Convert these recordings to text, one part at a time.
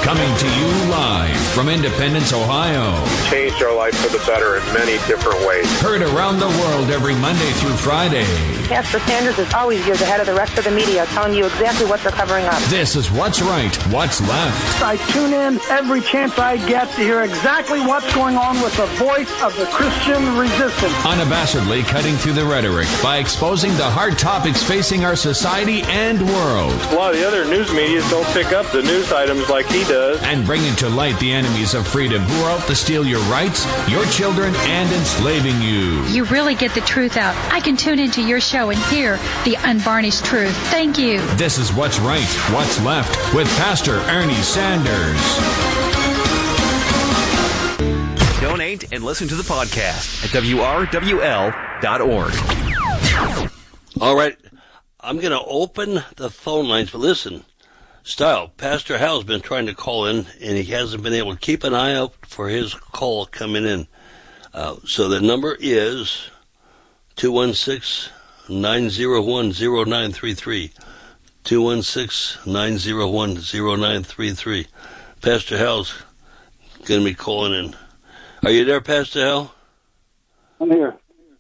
Coming to you live from Independence, Ohio. Changed our life for the better in many different ways. Heard around the world every Monday through Friday. Pastor Sanders is always years ahead of the rest of the media, telling you exactly what they're covering up. This is What's Right, What's Left. I tune in every chance I get to hear exactly what's going on with the voice of the Christian resistance. Unabashedly cutting through the rhetoric by exposing the hard topics facing our society and world. A lot of the other news media don't pick up the news items like he does. And bringing to light the enemies of freedom who are out to steal your rights, your children, and enslaving you. You really get the truth out. I can tune into your show and hear the unvarnished truth. Thank you. This is What's Right, What's Left with Pastor Ernie Sanders. Donate and listen to the podcast at WRWL.org. All right. I'm going to open the phone lines, but listen. Style, Pastor Hal's been trying to call in, and he hasn't been able to keep an eye out for his call coming in. So the number is 216-901-0933. 216-901-0933. Pastor Hal's going to be calling in. Are you there, Pastor Hal? I'm here.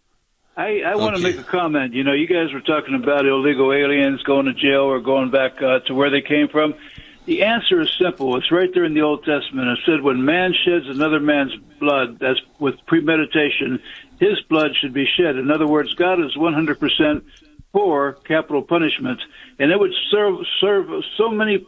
I want to make a comment. You know, you guys were talking about illegal aliens going to jail or going back to where they came from. The answer is simple. It's right there in the Old Testament. It said when man sheds another man's blood, that's with premeditation, his blood should be shed. In other words, God is 100% for capital punishment, and it would solve so many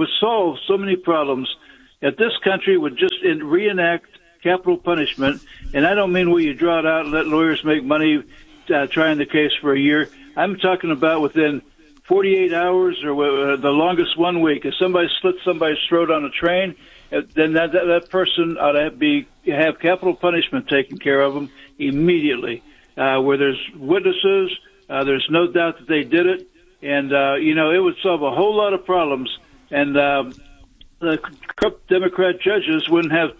problems if this country would just reenact capital punishment. And I don't mean where you draw it out and let lawyers make money trying the case for a year. I'm talking about within 48 hours or the longest 1 week. If somebody slits somebody's throat on a train, then that person ought to have capital punishment taken care of them immediately. Where there's witnesses, there's no doubt that they did it, and it would solve a whole lot of problems. And the corrupt Democrat judges wouldn't have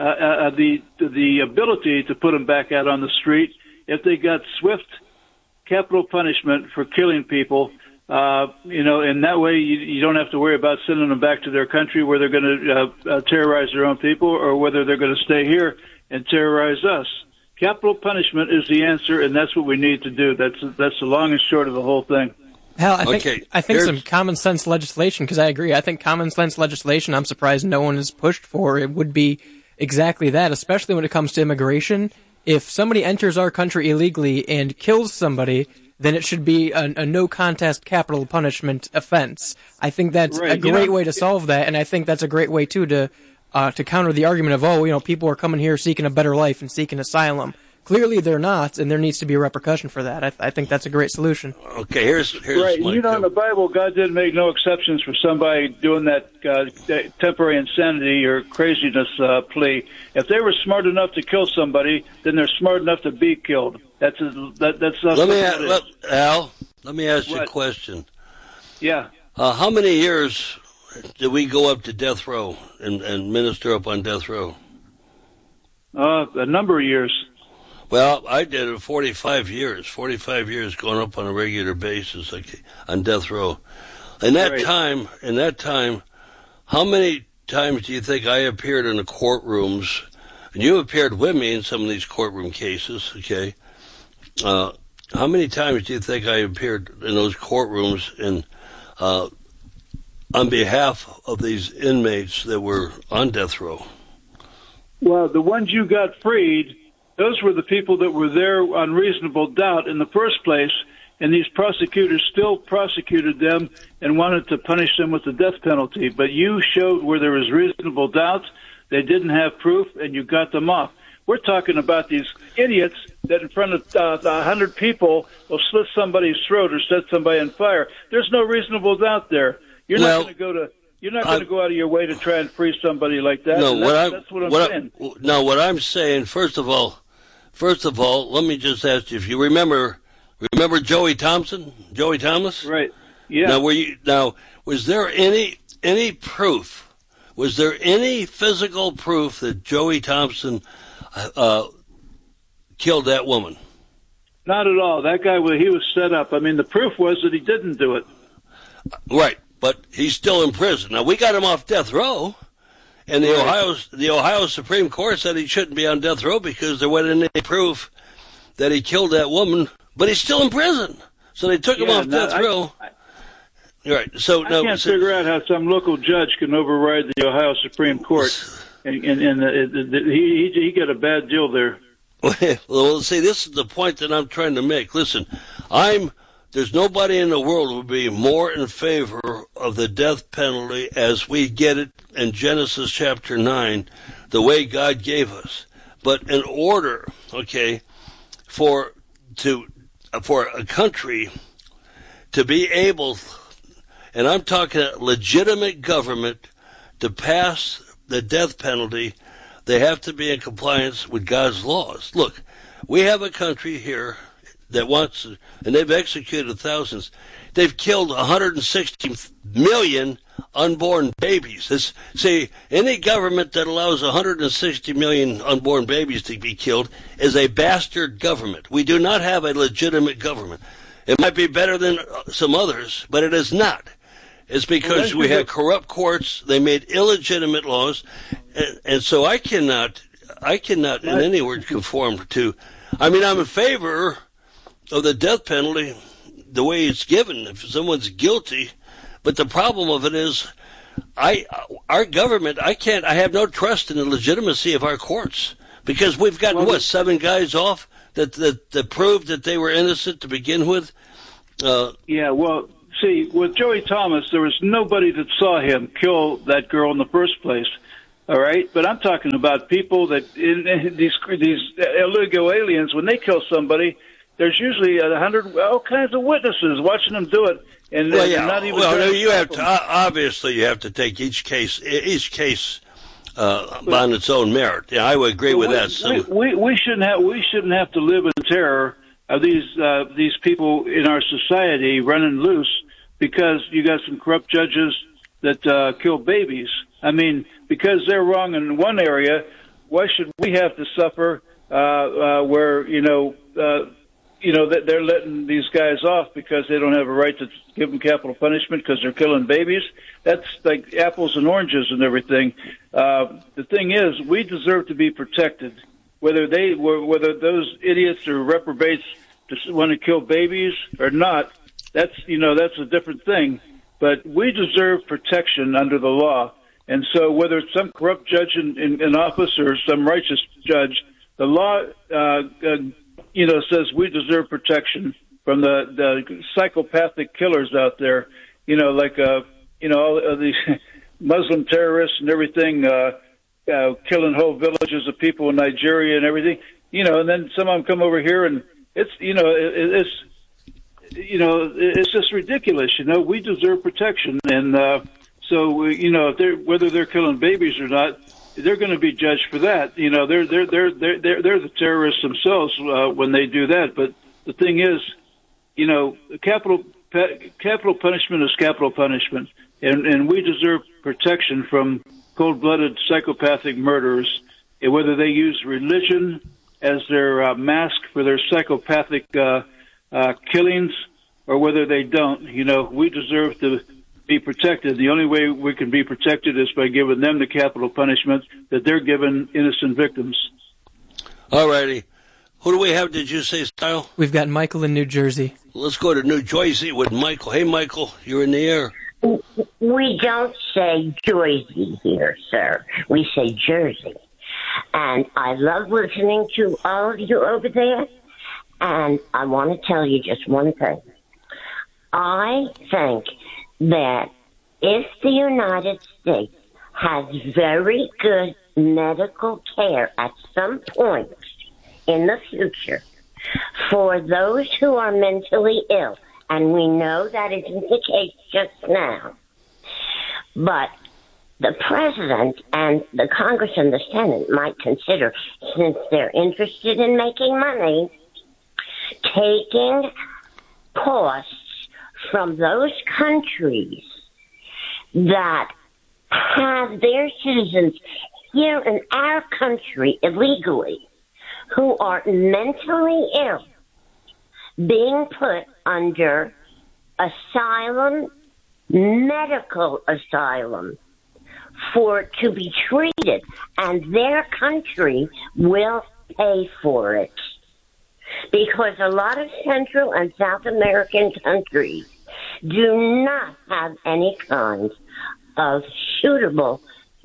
the ability to put them back out on the street if they got swift capital punishment for killing people. And that way you don't have to worry about sending them back to their country where they're going to terrorize their own people, or whether they're going to stay here and terrorize us. Capital punishment is the answer, and that's what we need to do. That's the long and short of the whole thing. Hell, I think some common sense legislation, because I agree. I think common sense legislation, I'm surprised no one has pushed for. It would be exactly that, especially when it comes to immigration. If somebody enters our country illegally and kills somebody, then it should be a no-contest capital punishment offense. I think that's a great way to solve that, and I think that's a great way, too, to counter the argument of, people are coming here seeking a better life and seeking asylum. Clearly they're not, and there needs to be a repercussion for that. I think that's a great solution. Okay, here's right. In the Bible, God didn't make no exceptions for somebody doing that temporary insanity or craziness plea. If they were smart enough to kill somebody, then they're smart enough to be killed. That's Al, let me ask you a question. Yeah. How many years did we go up to death row and minister up on death row? A number of years. Well, I did it 45 years going up on a regular basis on death row. In that time, how many times do you think I appeared in the courtrooms? And you appeared with me in some of these courtroom cases, okay? How many times do you think I appeared in those courtrooms on behalf of these inmates that were on death row? Well, the ones you got freed, those were the people that were there on reasonable doubt in the first place, and these prosecutors still prosecuted them and wanted to punish them with the death penalty. But you showed where there was reasonable doubt, they didn't have proof, and you got them off. We're talking about these idiots that in front of 100 people will slit somebody's throat or set somebody on fire. There's no reasonable doubt there. You're not going to go out of your way to try and free somebody like that. No, that's what I'm saying. No, what I'm saying, first of all, let me just ask you if you remember Joey Thompson, Joey Thomas? Right. Yeah. Now, was there any proof? Was there any physical proof that Joey Thompson killed that woman? Not at all. That guy, he was set up. I mean, the proof was that he didn't do it. Right, but he's still in prison. Now, we got him off death row. And the Ohio Supreme Court said he shouldn't be on death row because there wasn't any proof that he killed that woman, but he's still in prison. So they took him off death row. Right. So I can't figure out how some local judge can override the Ohio Supreme Court, and he got a bad deal there. Well, see, this is the point that I'm trying to make. Listen, there's nobody in the world who would be more in favor of the death penalty as we get it in Genesis chapter 9, the way God gave us. But in order, for a country to be able, and I'm talking a legitimate government, to pass the death penalty, they have to be in compliance with God's laws. Look, we have a country here that wants, and they've executed thousands. They've killed 160 million unborn babies. See, any government that allows 160 million unborn babies to be killed is a bastard government. We do not have a legitimate government. It might be better than some others, but it is not. It's because we have corrupt courts. They made illegitimate laws, and so I cannot in any word conform to. I mean, I'm in favor of the death penalty the way it's given if someone's guilty, but the problem of it is our government, I have no trust in the legitimacy of our courts because we've gotten 7 guys off that proved that they were innocent to begin with. See, with Joey Thomas, there was nobody that saw him kill that girl in the first place. All right, but I'm talking about people that these illegal aliens, when they kill somebody, there's usually 100 all kinds of witnesses watching them do it, and not even. Well, you have to obviously you have to take each case on its own merit. Yeah, I would agree with that. So we shouldn't have to live in terror of these people in our society running loose because you got some corrupt judges that kill babies. I mean, because they're wrong in one area, why should we have to suffer where that they're letting these guys off because they don't have a right to give them capital punishment because they're killing babies? That's like apples and oranges and everything. The thing is, we deserve to be protected, whether those idiots or reprobates just want to kill babies or not. That's a different thing. But we deserve protection under the law. And so whether it's some corrupt judge in office or some righteous judge, the law says we deserve protection from the psychopathic killers out there, all these Muslim terrorists and everything, killing whole villages of people in Nigeria and everything, and then some of them come over here and it's just ridiculous. We deserve protection. And, whether they're killing babies or not, they're going to be judged for that. They're the terrorists themselves when they do that. But the thing is, capital punishment is capital punishment, and we deserve protection from cold-blooded psychopathic murderers, whether they use religion as their mask for their psychopathic killings or whether they don't. We deserve to be protected. The only way we can be protected is by giving them the capital punishment that they're giving innocent victims. All righty. Who do we have, did you say, Style? We've got Michael in New Jersey. Let's go to New Jersey with Michael. Hey, Michael, you're in the air. We don't say Jersey here, sir. We say Jersey. And I love listening to all of you over there. And I want to tell you just one thing. I think that if the United States has very good medical care at some point in the future for those who are mentally ill, and we know that isn't the case just now, but the President and the Congress and the Senate might consider, since they're interested in making money, taking costs from those countries that have their citizens here in our country illegally who are mentally ill being put under asylum, medical asylum, to be treated, and their country will pay for it. Because a lot of Central and South American countries do not have any kind of suitable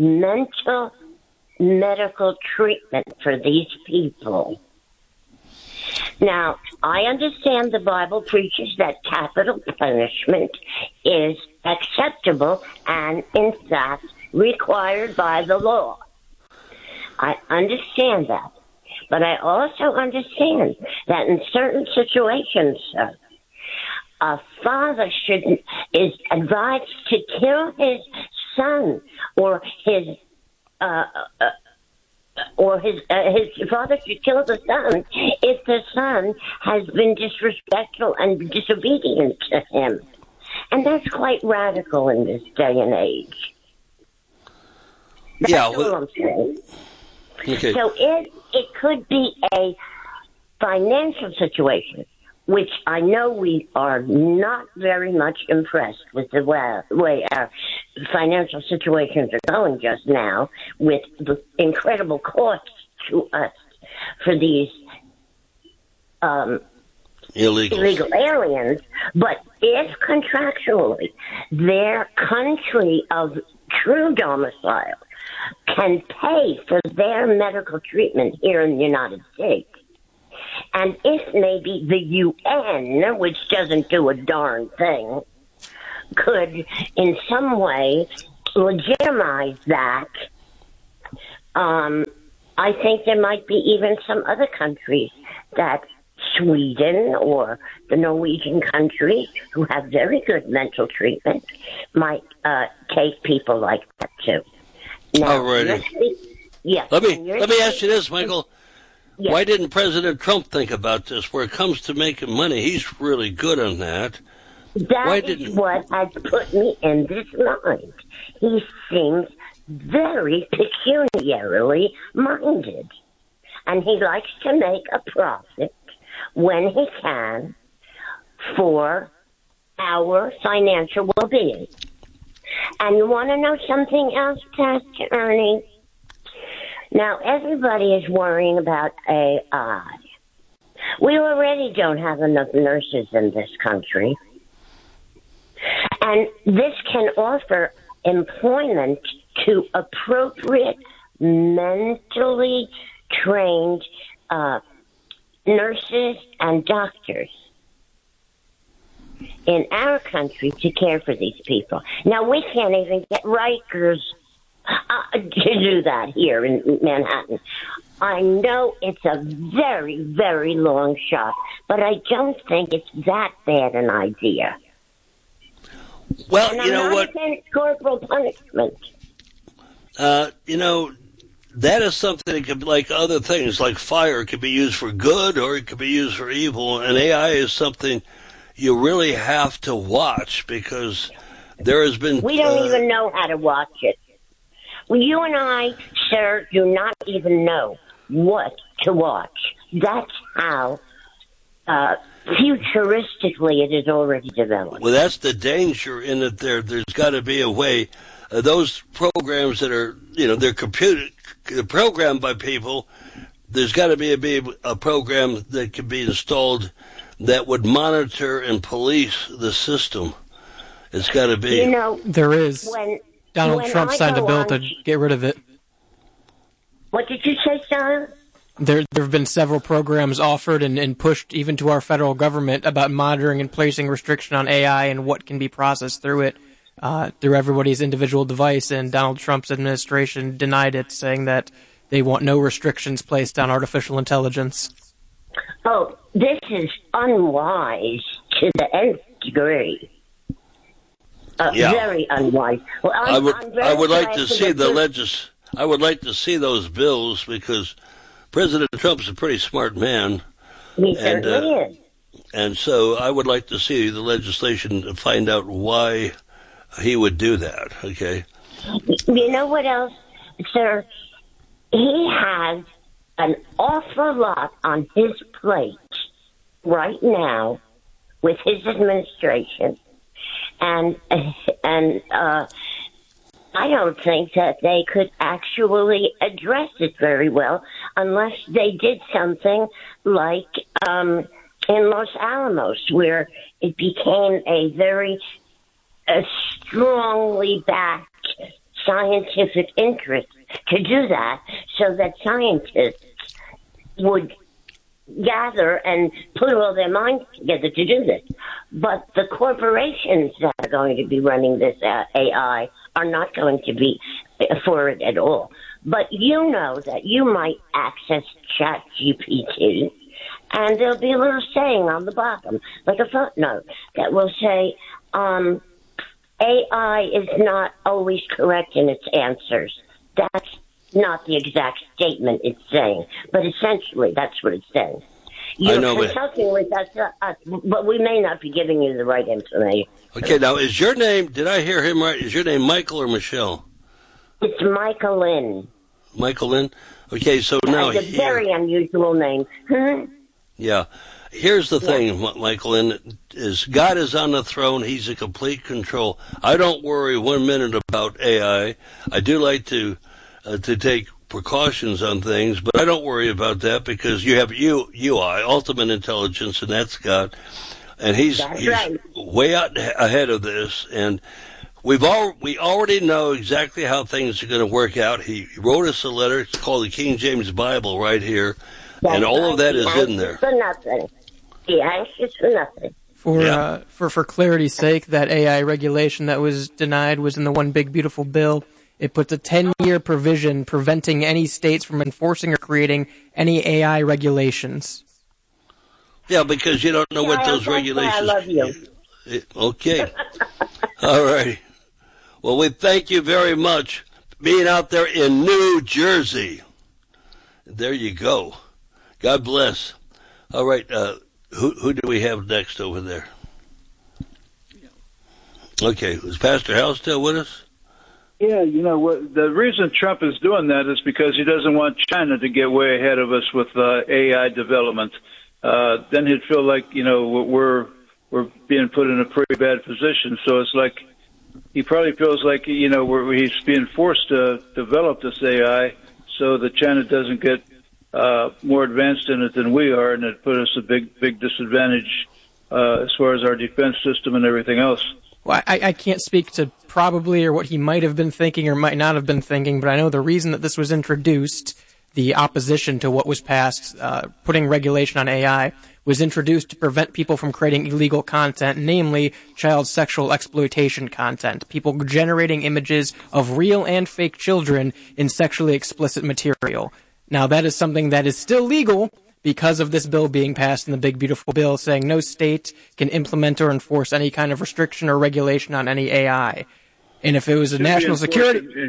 medical treatment for these people. Now, I understand the Bible preaches that capital punishment is acceptable and, in fact, required by the law. I understand that. But I also understand that in certain situations, a father is advised to kill his son or his father should kill the son if the son has been disrespectful and disobedient to him. And that's quite radical in this day and age. That's all I'm saying. Okay. So it could be a financial situation, which I know we are not very much impressed with the way our financial situations are going just now, with the incredible costs to us for these illegal aliens. But if contractually their country of true domicile can pay for their medical treatment here in the United States, and if maybe the UN, which doesn't do a darn thing, could in some way legitimize that, I think there might be even some other countries, that Sweden or the Norwegian countries, who have very good mental treatment, might take people like that too. Now, Let me ask you this, Michael. Yes. Why didn't President Trump think about this? Where it comes to making money, he's really good on that. That is what has put me in this mind. He seems very pecuniarily minded, and he likes to make a profit when he can for our financial well-being. And you want to know something else, Pastor Ernie? Now, everybody is worrying about AI. We already don't have enough nurses in this country. And this can offer employment to appropriate, mentally trained nurses and doctors in our country to care for these people. Now, we can't even get Rikers to do that here in Manhattan. I know it's a very, very long shot, but I don't think it's that bad an idea. Well, and you know what? I'm not against corporal punishment. That is something that could be like other things, like fire. It could be used for good or it could be used for evil. And AI is something you really have to watch, because there has been... We don't even know how to watch it. Well, you and I, sir, do not even know what to watch. That's how futuristically it is already developed. Well, that's the danger in it. There's got to be a way. Those programs that are, they're programmed by people. There's got to be a program that can be installed that would monitor and police the system. It's got to be. There is. Donald Trump signed a bill to get rid of it. What did you say, John? There have been several programs offered and pushed even to our federal government about monitoring and placing restriction on AI and what can be processed through it, through everybody's individual device, and Donald Trump's administration denied it, saying that they want no restrictions placed on artificial intelligence. Oh, this is unwise to the nth degree. Very unwise. Well, I would like to see I would like to see those bills, because President Trump's a pretty smart man. He certainly is. And so I would like to see the legislation to find out why he would do that, okay? You know what else, sir? He has an awful lot on his plate right now with his administration. And I don't think that they could actually address it very well unless they did something like in Los Alamos, where it became a very strongly backed scientific interest to do that, so that scientists would gather and put all their minds together to do this. But the corporations that are going to be running this AI are not going to be for it at all. But you know that you might access ChatGPT, and there'll be a little saying on the bottom, like a footnote, that will say, AI is not always correct in its answers. That's not the exact statement it's saying, but essentially that's what it's saying. You're consulting with us, but we may not be giving you the right information. Okay, now is your name, did I hear him right? Is your name Michael or Michelle? It's Michael Lynn. Michael Lynn? Okay, so now it's a very unusual name. Yeah. Here's the thing, Michael Lynn, is God is on the throne. He's in complete control. I don't worry 1 minute about AI. I do like to take precautions on things, but I don't worry about that because you have UI, ultimate intelligence, and that's God, and he's way out ahead of this, and we already know exactly how things are going to work out. He wrote us a letter. It's called the King James Bible right here, and all of that is in there. For nothing. Be anxious for nothing. For clarity's sake, that AI regulation that was denied was in the One Big Beautiful Bill. It puts a 10-year provision preventing any states from enforcing or creating any AI regulations. Yeah, because you don't know what those regulations... I love you. Okay. All right. Well, we thank you very much for being out there in New Jersey. There you go. God bless. All right. Who do we have next over there? Okay. Is Pastor Hal still with us? Yeah, you know what? The reason Trump is doing that is because he doesn't want China to get way ahead of us with AI development. Then he'd feel like we're being put in a pretty bad position. So it's like he probably feels like he's being forced to develop this AI so that China doesn't get more advanced in it than we are, and it put us a big disadvantage as far as our defense system and everything else. Well, I can't speak to probably or what he might have been thinking or might not have been thinking, but I know the reason that this was introduced, the opposition to what was passed, putting regulation on AI, was introduced to prevent people from creating illegal content, namely child sexual exploitation content, people generating images of real and fake children in sexually explicit material. Now, that is something that is still legal because of this bill being passed in the Big Beautiful Bill, saying no state can implement or enforce any kind of restriction or regulation on any AI. And if it was a national security,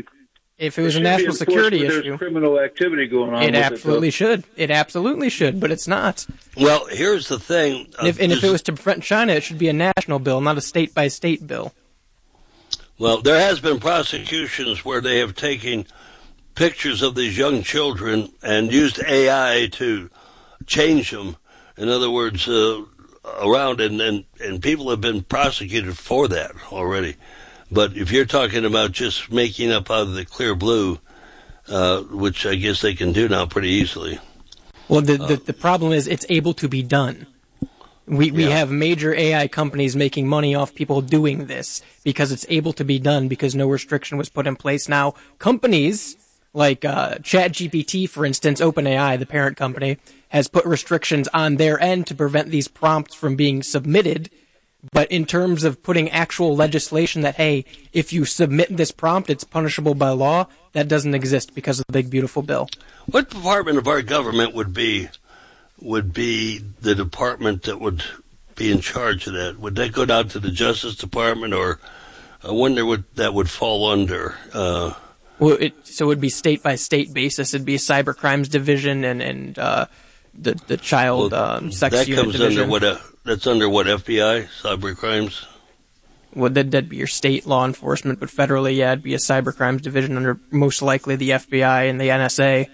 issue, criminal activity going on. It absolutely should. It absolutely should, but it's not. Well, here's the thing. If it was to prevent China, it should be a national bill, not a state-by-state bill. Well, there has been prosecutions where they have taken pictures of these young children and used AI to change them. In other words, around, and people have been prosecuted for that already. But if you're talking about just making up out of the clear blue, which I guess they can do now pretty easily. Well, the problem is it's able to be done. We have major AI companies making money off people doing this because it's able to be done because no restriction was put in place. Now, companies like ChatGPT, for instance, OpenAI, the parent company, has put restrictions on their end to prevent these prompts from being submitted. But in terms of putting actual legislation that, hey, if you submit this prompt, it's punishable by law, that doesn't exist because of the Big Beautiful Bill. What department of our government would be the department that would be in charge of that? Would that go down to the Justice Department, or I wonder what that would fall under? So it would be state-by-state basis. It'd be a cyber crimes division and the child sex unit division. That's under what, FBI, cyber crimes? Well, that'd be your state law enforcement, but federally, it'd be a cyber crimes division under most likely the FBI and the NSA.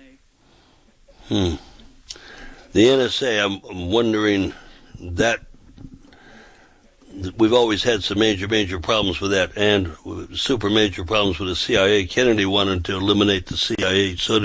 The NSA, I'm wondering that we've always had some major problems with that, and super major problems with the CIA. Kennedy wanted to eliminate the CIA. So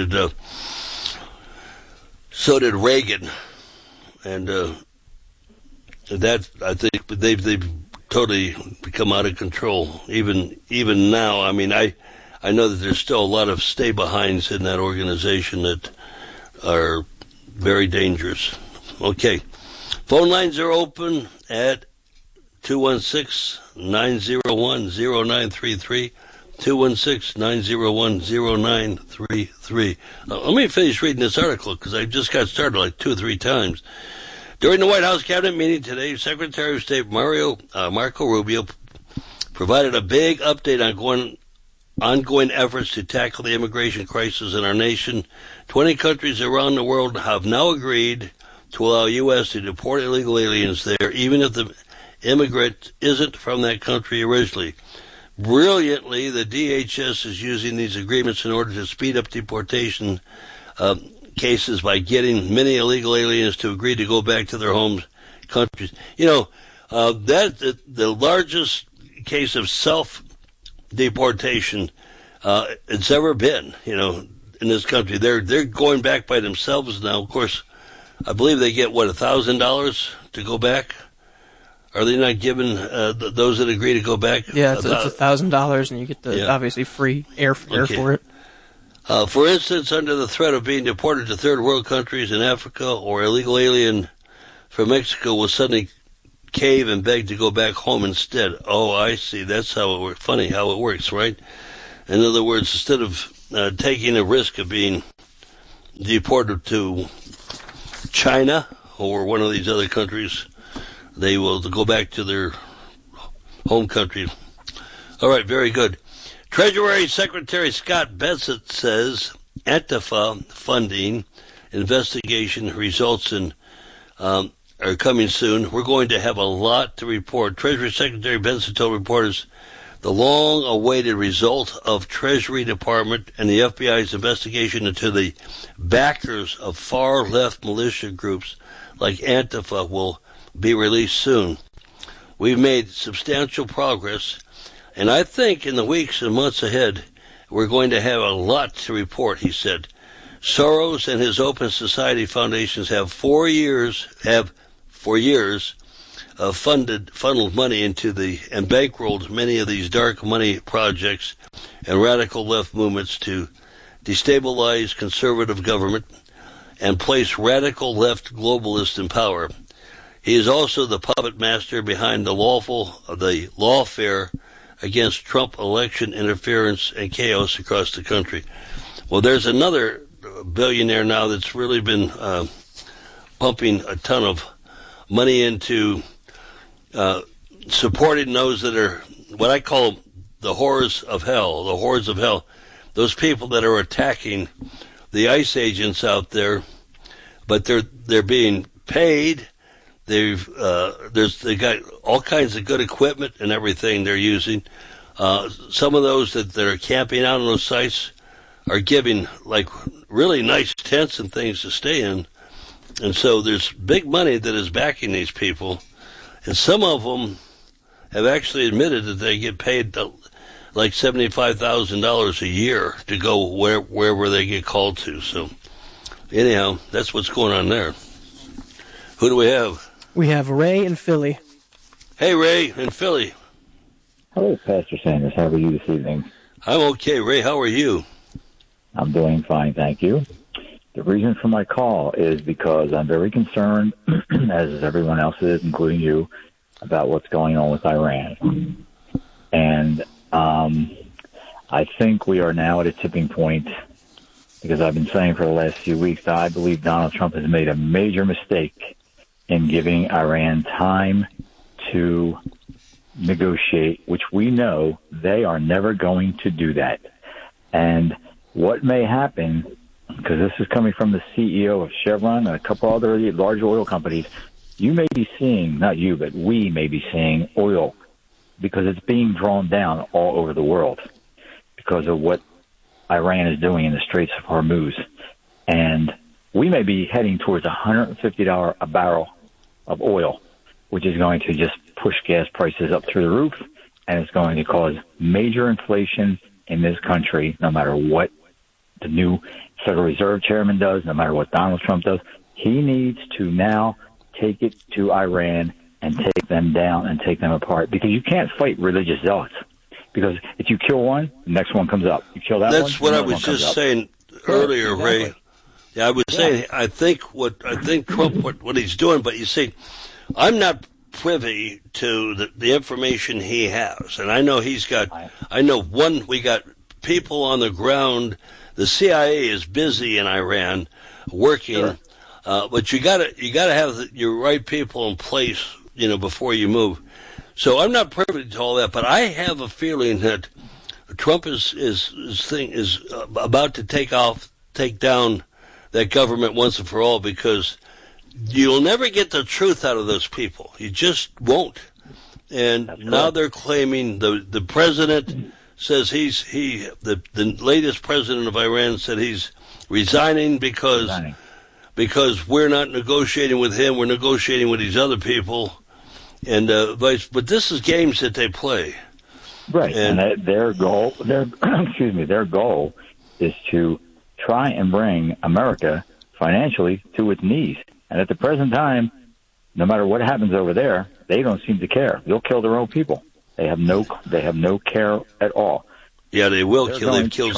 did Reagan, and that, I think, they've totally become out of control. Even now, I mean, I know that there's still a lot of stay-behinds in that organization that are very dangerous. Okay. Phone lines are open at 216-901-0933, 216-901-0933. Let me finish reading this article because I just got started like 2 or 3 times. During the White House cabinet meeting today, Secretary of State Marco Rubio provided a big update on ongoing efforts to tackle the immigration crisis in our nation. 20 countries around the world have now agreed to allow U.S. to deport illegal aliens there, even if the immigrant isn't from that country originally. Brilliantly, the DHS is using these agreements in order to speed up deportation cases by getting many illegal aliens to agree to go back to their home countries. You know, that's the largest case of self-deportation it's ever been, you know, in this country. They're going back by themselves now. Of course, I believe they get, $1,000 to go back? Are they not given those that agree to go back? Yeah, it's $1,000, and you get the obviously free airfare for it. For instance, under the threat of being deported to third world countries in Africa, or illegal alien from Mexico will suddenly cave and beg to go back home instead. Oh, I see. That's how it works. Funny how it works, right? In other words, instead of taking a risk of being deported to China or one of these other countries, they will go back to their home country. All right, very good. Treasury Secretary Scott Bessent says Antifa funding investigation results are coming soon. We're going to have a lot to report. Treasury Secretary Bessent told reporters the long-awaited result of Treasury Department and the FBI's investigation into the backers of far-left militia groups like Antifa will be released soon. We've made substantial progress, and I think in the weeks and months ahead, we're going to have a lot to report, he said. Soros and his Open Society foundations have for years funneled money into and bankrolled many of these dark money projects and radical left movements to destabilize conservative government and place radical left globalists in power. He is also the puppet master behind the lawfare against Trump election interference and chaos across the country. Well, there's another billionaire now that's really been pumping a ton of money into supporting those that are what I call the hordes of hell, those people that are attacking the ICE agents out there, but they're being paid. They got all kinds of good equipment and everything they're using. Some of those that are camping out on those sites are giving like really nice tents and things to stay in. And so there's big money that is backing these people. And some of them have actually admitted that they get paid like $75,000 a year to go wherever they get called to. So anyhow, that's what's going on there. Who do we have? We have Ray in Philly. Hey, Ray in Philly. Hello, Pastor Sanders. How are you this evening? I'm okay. Ray, how are you? I'm doing fine, thank you. The reason for my call is because I'm very concerned, as everyone else is, including you, about what's going on with Iran. And I think we are now at a tipping point, because I've been saying for the last few weeks that I believe Donald Trump has made a major mistake in giving Iran time to negotiate, which we know they are never going to do that. And what may happen, because this is coming from the CEO of Chevron and a couple other large oil companies, you may be seeing, not you, but we may be seeing oil, because it's being drawn down all over the world because of what Iran is doing in the Straits of Hormuz. And we may be heading towards $150 a barrel of oil. which is going to just push gas prices up through the roof, and it's going to cause major inflation in this country, no matter what the new Federal Reserve chairman does, no matter what Donald Trump does. He needs to now take it to Iran and take them down and take them apart, because you can't fight religious zealots. Because if you kill one, the next one comes up. You kill that one. That's what I was just saying earlier, exactly. Ray. Yeah, I was saying I think Trump what he's doing, but you see, I'm not privy to the information he has, and I know we got people on the ground. The CIA is busy in Iran working, but you gotta have your right people in place, before you move. So I'm not privy to all that, but I have a feeling that Trump is about to take down that government once and for all, because you'll never get the truth out of those people. You just won't. And now they're claiming the president says the latest president of Iran said he's resigning because we're not negotiating with him, we're negotiating with these other people, and but this is games that they play. Right, and their goal is to try and bring America financially to its knees. And at the present time, no matter what happens over there, they don't seem to care. They'll kill their own people. They have no care at all. Yeah, they will kill. They've killed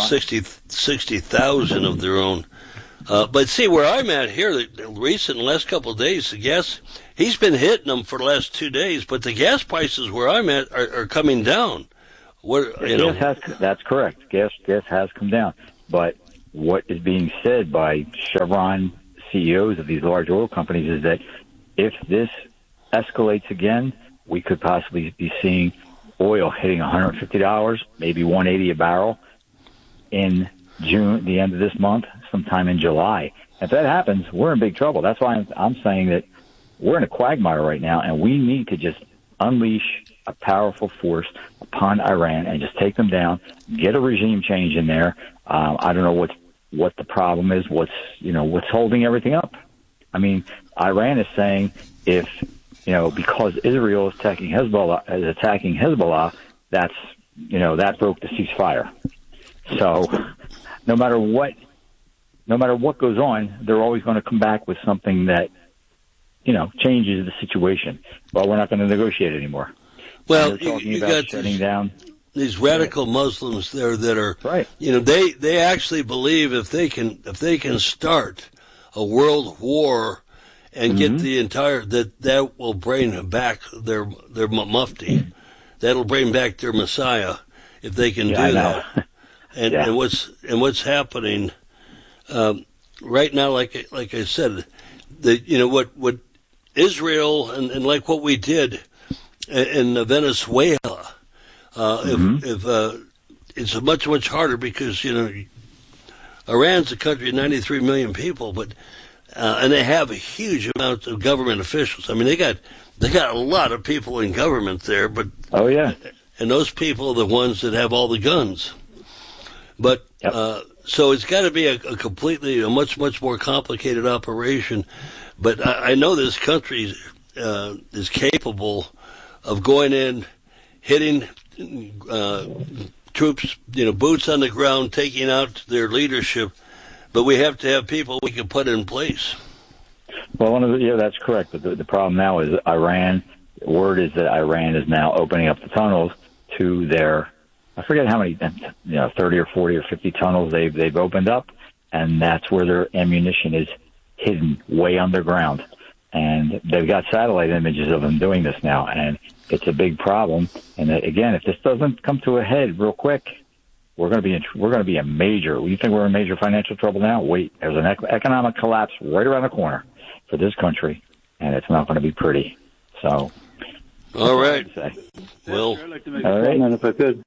60,000 of their own. But see, where I'm at here, the last couple of days, the gas, he's been hitting them for the last 2 days, but the gas prices where I'm at are coming down. That's correct. Gas has come down. But what is being said by Chevron CEOs of these large oil companies is that if this escalates again, we could possibly be seeing oil hitting $150, maybe $180 a barrel in June, the end of this month, sometime in July. If that happens, we're in big trouble. That's why I'm saying that we're in a quagmire right now, and we need to just unleash a powerful force upon Iran and just take them down, get a regime change in there. I don't know what the problem is, what's holding everything up. I mean, Iran is saying because Israel is attacking Hezbollah, that broke the ceasefire. So no matter what goes on, they're always going to come back with something that changes the situation. Well, we're not going to negotiate anymore. Well, you got shutting down these radical Muslims there that are right. They actually believe if they can start a world war and get the entire that will bring back their mufti, that'll bring back their Messiah if they can do that. And what's happening right now, like I said, what Israel and like what we did in Venezuela. If it's much harder because Iran's a country of 93 million people, but and they have a huge amount of government officials. I mean, they got a lot of people in government there, but and those people are the ones that have all the guns. But so it's got to be a much more complicated operation. But I know this country is capable of going in, hitting troops, boots on the ground, taking out their leadership. But we have to have people we can put in place. Well, that's correct. But the problem now is Iran. The word is that Iran is now opening up the tunnels to their, I forget how many, 30 or 40 or 50 tunnels they've opened up, and that's where their ammunition is hidden way underground. And they've got satellite images of them doing this now, and it's a big problem. And again, if this doesn't come to a head real quick, we're going to be a major. You think we're in major financial trouble now? Wait, there's an economic collapse right around the corner for this country, and it's not going to be pretty. So, all right. Well, I'd like to make a comment if I could.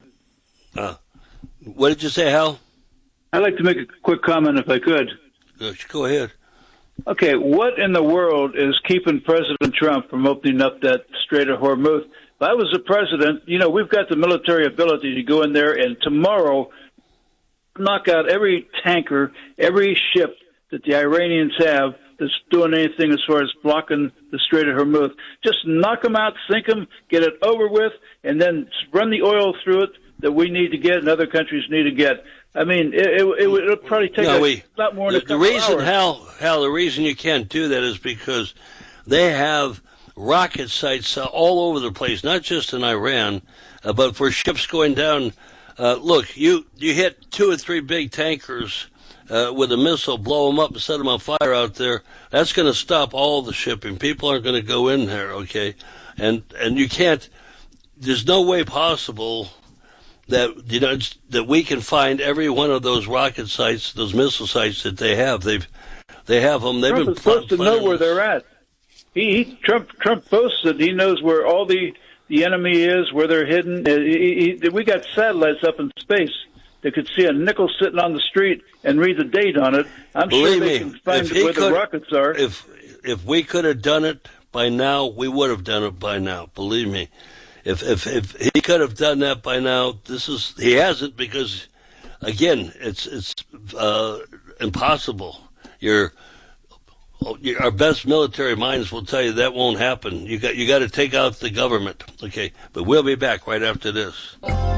What did you say, Hal? I'd like to make a quick comment if I could. Go ahead. Okay, what in the world is keeping President Trump from opening up that Strait of Hormuz? If I was the president, we've got the military ability to go in there and tomorrow knock out every tanker, every ship that the Iranians have that's doing anything as far as blocking the Strait of Hormuz. Just knock them out, sink them, get it over with, and then run the oil through it that we need to get and other countries need to get. I mean, it'll probably take a lot more than a couple hours. Hal, the reason you can't do that is because they have rocket sites all over the place, not just in Iran, but for ships going down. Look, you hit 2 or 3 big tankers with a missile, blow them up and set them on fire out there. That's going to stop all the shipping. People aren't going to go in there, okay? And you can't. There's no way possible that that we can find every one of those rocket sites, those missile sites that they have. They have them. They've Trump been is supposed to know where they're at. Trump boasts that he knows where all the enemy is, where they're hidden. We got satellites up in space that could see a nickel sitting on the street and read the date on it. I'm sure they can find where the rockets are. If we could have done it by now, we would have done it by now. Believe me. If he could have done that by now, he hasn't, because again, it's impossible. Our best military minds will tell you that won't happen. You got to take out the government. Okay, but we'll be back right after this.